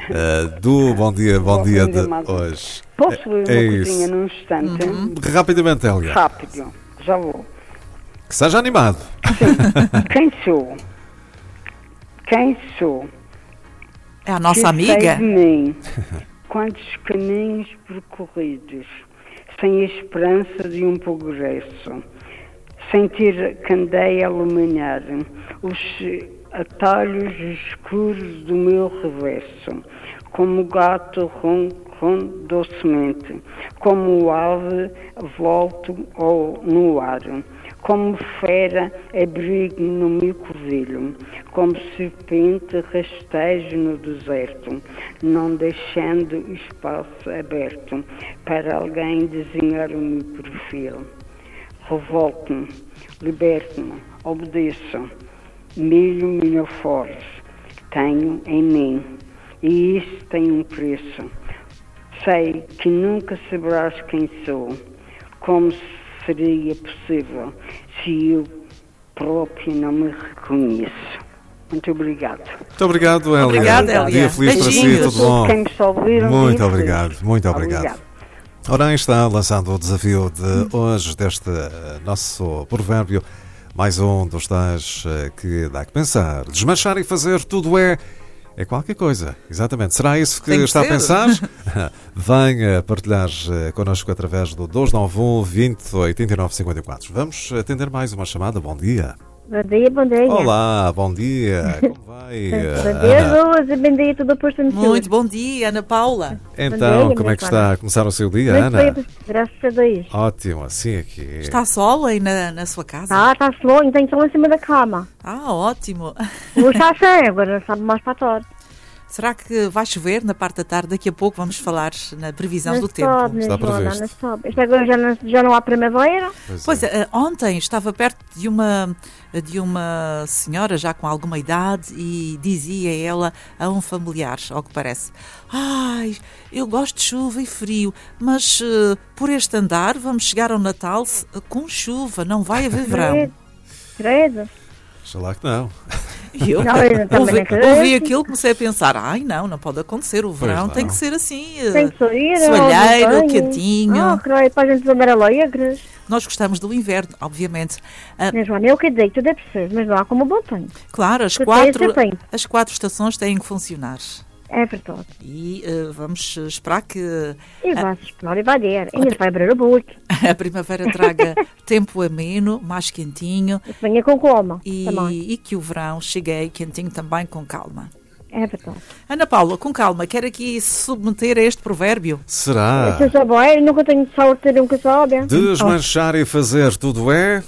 do Bom Dia de hoje. Posso ler uma coisinha num instante? Rapidamente, Hélia. Rápido, já vou. Que seja animado. Quem sou? É a nossa Que amiga? sei de mim? Quantos caminhos percorridos, sem a esperança de um progresso, sem ter candeia a iluminar os atalhos escuros do meu reverso, como o gato ronco docemente, como o ave volto no ar, como fera abrigo no meu covilho, como serpente rastejo no deserto, não deixando espaço aberto para alguém desenhar o meu perfil. Revolto-me, liberto-me, obedeço, milho foros tenho em mim, e isso tem um preço. Sei que nunca saberás quem sou, como seria possível se eu próprio não me reconheço. Muito obrigado. Muito obrigado, Hélia. Obrigada, Hélia. Dia feliz para si, tudo bom? Quem me está a ouvir, Muito dia obrigado, feliz. muito obrigado. Ora, aí está lançando o desafio de hoje, deste nosso provérbio, mais um dos tais que dá que pensar. Desmanchar e fazer tudo é qualquer coisa, exatamente. Será isso que está a pensar? Venha partilhar connosco através do 291 20 89 54. Vamos atender mais uma chamada. Bom dia. Bom dia. Olá, bom dia. Como vai? Bom dia, Luz. Bom dia, tudo posto no Muito bom dia, Ana Paula. Então, dia, como é que está a começar o seu dia, Muito Ana? bem, graças a Deus. Ótimo, assim aqui. Está sol aí na sua casa? Está slow, então estou em cima da cama. Ah, ótimo. Hoje está sem, agora sabe mais para a tarde. Será que vai chover na parte da tarde? Daqui a pouco vamos falar na previsão Não do sobe, tempo. Está Joana, previsto. não sobe. Isto agora já não há primavera. Pois ontem estava perto de uma senhora já com alguma idade e dizia ela a um familiar, ao que parece: ai, eu gosto de chuva e frio, mas por este andar vamos chegar ao Natal com chuva, não vai haver verão. Credo. Oxalá que não. E eu Não, eu também não acredito. ouvi aquilo, comecei a pensar: ai não pode acontecer, o verão não. tem que ser assim, Tem que sair. soalheiro, quentinho. Creio, para a gente andar alegres. Nós gostamos do inverno, obviamente. Mas, Joana, eu que digo, tudo é preciso, mas não há como bom tempo. Claro, tem. as 4 estações têm que funcionar. É verdade. E vamos esperar que E vai-se esperar e vai dar. Ainda vai abrir o book. a primavera traga tempo ameno, mais quentinho Venha com calma também. e que o verão chegue aí quentinho também com calma. É verdade. Ana Paula, com calma, quer aqui se submeter a este provérbio? Será? Se eu souber, nunca tenho sorte de ter um que sobe. Desmanchar e fazer tudo é?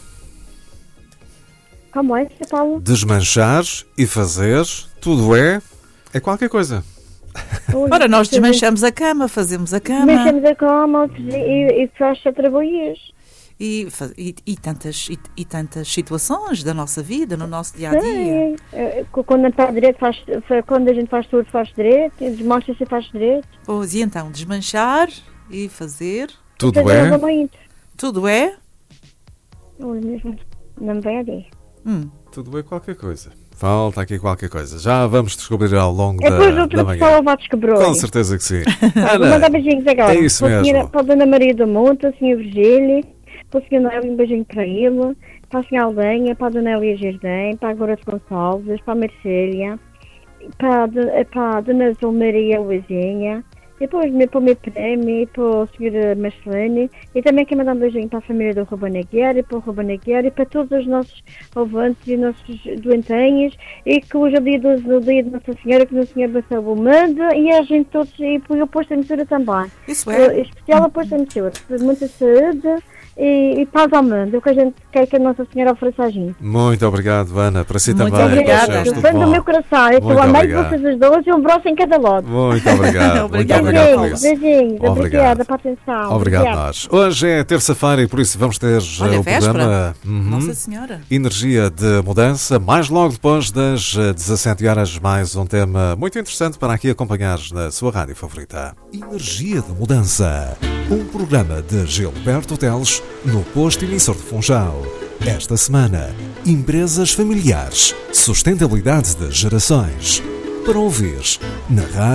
Como é, Sr. Paulo? Desmanchar e fazer tudo é qualquer coisa. Ora, nós desmanchamos a cama, fazemos a cama Mexemos a cama e faz trabalhos. e tantas situações da nossa vida, no nosso dia-a-dia. Quando a gente faz direito, quando a gente faz tudo, faz direito. Demonstra-se e faz direito. Pois, e então, desmanchar e fazer Tudo Fazer é? novamente. tudo é? Olha mesmo, não me vem a ver. Tudo é qualquer coisa. Falta aqui qualquer coisa. Já vamos descobrir ao longo Depois da outra manhã. pessoa vai descobrir. Com certeza que sim. Vou mandar beijinhos agora. É isso Para a mesmo. para a Dona Maria do Monte, a Sra. Virgílio, para o Sr. Nélio, um beijinho para ele, para a Sra. Aldenha, para a Dona Elia Jardim, para a Gora de Gonçalves, para a Marcélia, para a Dona Maria Luizinha, depois para o meu prêmio, para o Sr. Marcelino, e também quero mandar um beijinho para a família do Ruben Aguiar e para o Ruben Aguiar e para todos os nossos ouvintes e nossos doentinhos, e que hoje é o dia de Nossa Senhora, que Nossa Senhora vai o mundo, e a gente todos, e o posto da emissora também. Isso é. Em especial o posto da emissora, muita saúde e paz ao mundo, o que a gente quer que a Nossa Senhora ofereça a gente. Muito obrigado, Ana. Para si Muito também. obrigada. Para os seus, tudo Vem do bom. meu coração, eu Muito estou a meio de obrigado. vocês as duas e um braço em cada lado. Muito obrigado. Obrigada, Muito obrigado por Paula. isso. Beijinhos, Obrigado. obrigada pela atenção. Obrigado Obrigada. nós. Hoje é terça-feira e por isso vamos ter Olha, o véspera. programa Nossa Senhora. Energia de Mudança. Mais logo depois das 17 horas, mais um tema muito interessante para aqui acompanhar na sua rádio favorita. Energia de Mudança. Um programa de Gilberto Teles no posto emissor de Funchal. Esta semana, empresas familiares, sustentabilidade de gerações. Para ouvir na rádio.